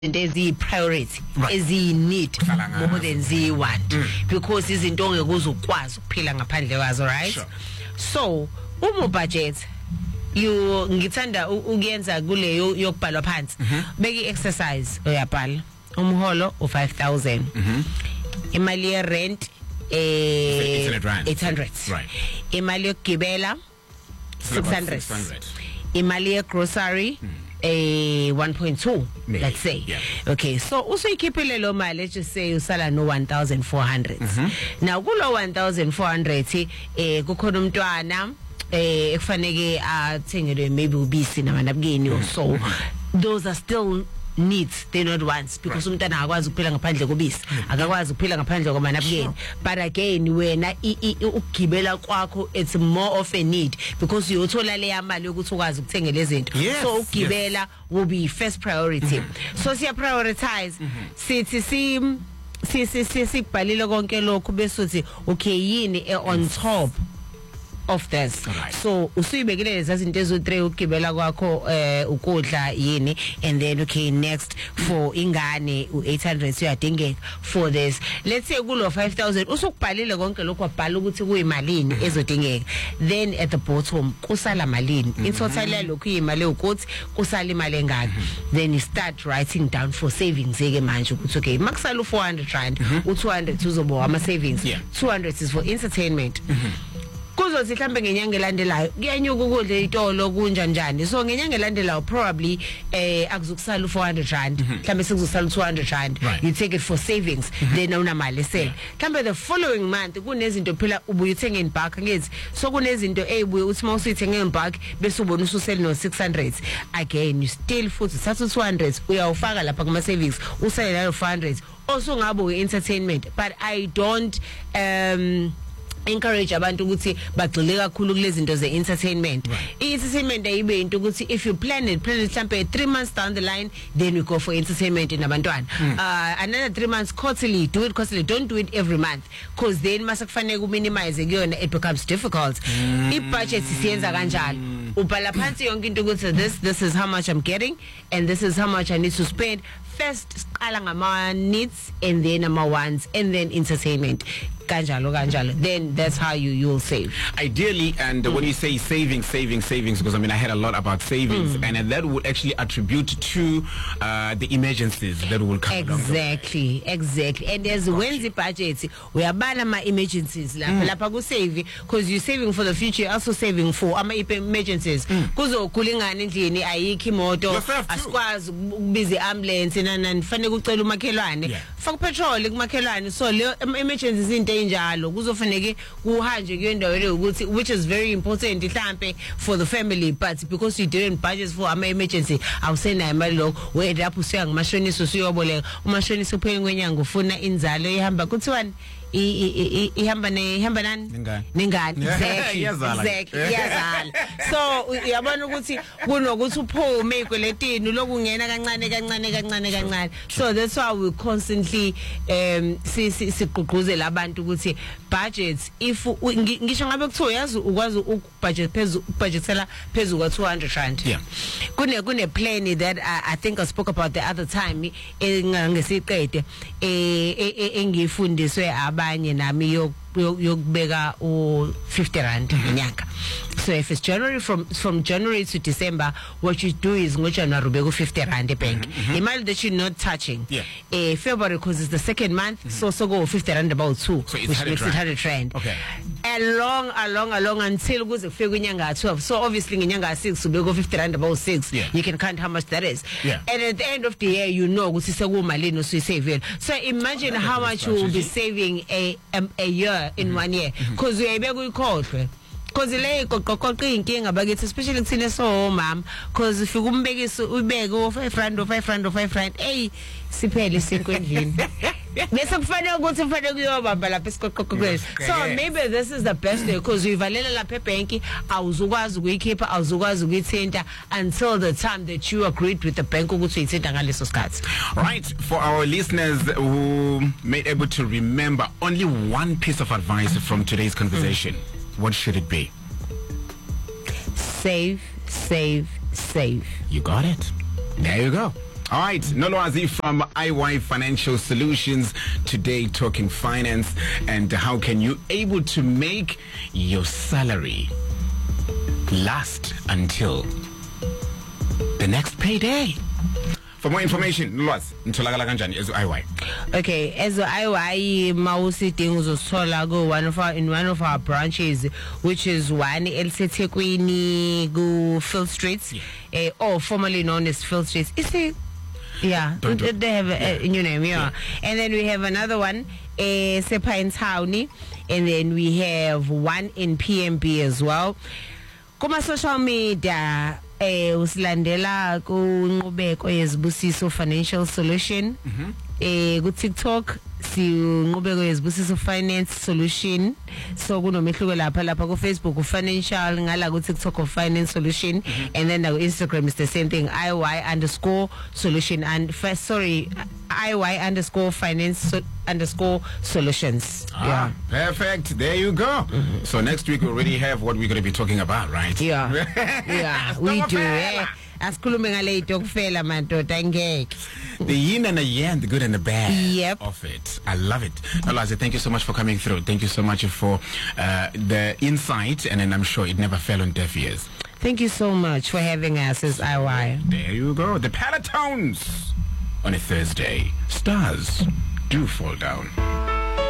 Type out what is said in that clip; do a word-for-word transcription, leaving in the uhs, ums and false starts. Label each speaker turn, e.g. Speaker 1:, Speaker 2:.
Speaker 1: Ezi priority
Speaker 2: Right.
Speaker 1: ezi need
Speaker 2: Kuhlala
Speaker 1: more than zi want
Speaker 2: Mm.
Speaker 1: because izinto ongekuze ukwazi ukuphila ngaphandle kwazo, right?
Speaker 2: Sure.
Speaker 1: So uma budget you ngithanda u- ukuyenza kuleyo yokubhalwa phansi beki exercise uyabhala umholo u five thousand imali ye rent eh
Speaker 2: eight hundred rand.
Speaker 1: eight hundred
Speaker 2: Right.
Speaker 1: imali yokugibela
Speaker 2: It's
Speaker 1: six
Speaker 2: about
Speaker 1: hundred
Speaker 2: six hundred.
Speaker 1: imali ye grocery eh one point two
Speaker 2: Maybe,
Speaker 1: let's say.
Speaker 2: yeah.
Speaker 1: Okay, so usuyikhiphile lo mali, let's just say usala no one thousand four hundred. Now kulo one thousand four hundred eh kukhona umntwana eh ekufanele athengelwe maybe ubisi namanabukeni or so. Those are still needs, they're not wants, because umntana akwazi ukuphila ngaphandle kobisi, akakwazi ukuphila ngaphandle kwamanabukeni. But again wena i- i- ukugibela kwakho it's more of a need because uyothola le yamali ukuthi ukwazi ukuthenga lezi zinto.
Speaker 2: Yes,
Speaker 1: So ukugibela will be first priority. So siya prioritize sithi si si si si sikubhalile konke lokho bese uthi okay yini e on top of this.
Speaker 2: Right.
Speaker 1: So usuyibekile lezi zinto ezo three ukugibela kwakho eh ukudla yini, and then okay next for ingane u eight hundred uyadingeka for this. Let's say kulo five thousand usukubhalile konke lokho wabhala ukuthi kuyimalini ezodingeka, then at the bottom kusala malini in total lokho imali ukuthi kusala imali engaka, then you start writing down for savings ke manje ukuthi okay makusala u four hundred rand u two hundred uzobo ama savings,
Speaker 2: Yeah.
Speaker 1: two hundred is for entertainment. Kuzothi mhlambe ngenyanga elandelayo kuyanyuka ukudla itolo kunjani njani, so ngenyanga elandelayo probably eh akuzokusala u four hundred rand mhlambe sekuzosala u two hundred rand,
Speaker 2: Right.
Speaker 1: you take it for savings, then awunamali sel mhlambe the following month kunezinto phela ubuye uthenge in bulk ngithi, so kunezinto ezibuye uthi mawusithenge in bulk bese ubona ususele no six hundred, again you still futhi thatha u two hundred uyawufaka lapha kuma savings usele nalo four hundred also ngabo entertainment. But I don't um encourage abantu ukuthi bagxile kakhulu kulezi zinto ze entertainment. I-entertainment ayibe into ukuthi if you plan it plan it mhlambe three months down the line, then we go for entertainment nabantwana. Uh, another three months quarterly, do it quarterly, don't do it every month because then mase kufanele ku minimize kuyona, it becomes difficult. I-budget siyenza kanjalo, ubhala phansi yonke into ukuthi this this is how much I'm getting and this is how much I need to spend. First qala ngama needs and then ama wants and then entertainment. Kanjalo kanjalo, then that's how you you'll save
Speaker 2: Ideally, and uh, when you say savings, savings, savings, because I mean I heard a lot about savings, and uh, that would actually attribute to uh, the emergencies that will come. along the way.
Speaker 1: exactly exactly and as when the budget uyabala ma emergencies lapha lapha ku save because you saving for the future, you're also saving for ama emergencies. Kuzogula ingane endlini ayikho imoto,
Speaker 2: Yourself too.
Speaker 1: asikwazi ukubiza ambulance nani fanele kucela umakhelwane
Speaker 2: Yeah.
Speaker 1: faka petrol kumakhelwane, so le emergencies into enjalo kuzofanele kuhanje kuyondawo le ukuthi which is very important mhlambe for the family, but because you didn't budget for ama emergency awusenayo imali lokho we lapho usuya ngomashonisa usuyoboleka umashonisa uphele kwenyanga ufuna inzalo ihamba kuthiwani ihamba ne ihamba nani
Speaker 2: Nengane.
Speaker 1: nengane. Exactly
Speaker 2: Iyazala.
Speaker 1: exactly iyazala. So uyabona ukuthi kunokuthi uphume ekweletini lokungena kancane kancane kancane kancane, so that's why we constantly um si sigqugquzela abantu ukuthi budgets if u- ngi- ngisho ngabe kuthiwa yazi ukwazi ukubudget phezulu budgetela phezulu kwa two hundred rand.
Speaker 2: Yeah.
Speaker 1: Kune kune plan that I, I think I spoke about the other time engangesiqede eh engifundiswe abanye nami yok yokubeka u fifty rand ngenyanga. So if it's January, from from January to December, what you do is ngoJanuary ubeka u fifty rand ebank, imali that you're not touching.
Speaker 2: Yeah.
Speaker 1: eh February because it's the second month, so so go fifty rand about two,
Speaker 2: So it's
Speaker 1: which
Speaker 2: one hundred
Speaker 1: makes it
Speaker 2: rand.
Speaker 1: one hundred rand.
Speaker 2: Okay.
Speaker 1: along along along until kuze kufike kwinyanga ya twelve. So obviously ngenyanga ya six ubeka fifty rand about six.
Speaker 2: Yeah.
Speaker 1: You can count how much that is.
Speaker 2: Yeah.
Speaker 1: And at the end of the year you know ukuthi sekumalini usuyisave. So imagine how much you will be saving a um, a year in one year because uyayibeka uyikhohlwe. Cause le qoqoqoqa inkinga bakithi especially kuthina so mama, cause ufika umbekisa ubeke u five rand u five rand u five rand hey siphele isinkondlini bese kufanele ukuthi kufanele kuyobamba lapha esiqoqoqweni. So maybe this is the best way because uyivalela lapha ebanki awuzukwazi ukuyikhipha awuzukwazi ukuyithinta until the time that you agreed with the bank ukuthi uyithinta ngaleso sikhathi.
Speaker 2: Right, for our listeners who may able to remember only one piece of advice from today's conversation, what should it be?
Speaker 1: Save, save, save.
Speaker 2: You got it. There you go. All right, Nolwazi from I Y Financial Solutions. Today talking finance and how can you able to make your salary last until the next payday. For more information, Nolwazi, ntolakala kanjani as I Y?
Speaker 1: Okay, as I Y mawusidinga uzosithola go one of our in one of our branches, which is one eThekwini go Field Street, yeah. uh, or formerly known as Field Street. Is it? Yeah,
Speaker 2: Don't do-
Speaker 1: they have a,
Speaker 2: yeah.
Speaker 1: a new name. Yeah. yeah, and then we have another one, uh, Sepa in Townie, and then we have one in P M B as well. Kuma social media. Eh usilandela ku Nqubeko yezibusiso Financial Solution
Speaker 2: mm-hmm.
Speaker 1: eh ku TikTok si Nqubeko yezibusiso Finance Solution, so kunomehluko lapha lapha ku Facebook u Financial ngala ku TikTok of Finance Solution, mm-hmm. and then now Instagram is the same thing, I Y underscore solution and first sorry I Y underscore finance so, underscore solutions.
Speaker 2: Ah, yeah, perfect. There you go. Mm-hmm. So next week we already have what we're going to be talking about, right?
Speaker 1: Yeah, yeah, we do. Eh? Asikhulume ngale into kufela madoda ngeke.
Speaker 2: The yin and the yang, the good and the bad
Speaker 1: Yep.
Speaker 2: of it. I love it. Nolwazi, thank you so much for coming through. Thank you so much for uh, the insight, and then I'm sure it never fell on deaf ears.
Speaker 1: Thank you so much for having us as I Y.
Speaker 2: There you go. The Palatones on a Thursday. Stars do fall down.